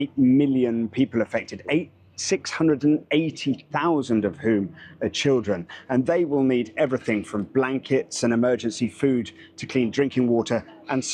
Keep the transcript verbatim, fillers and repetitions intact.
eight million people affected, eight, six hundred eighty thousand of whom are children. And they will need everything from blankets and emergency food to clean drinking water and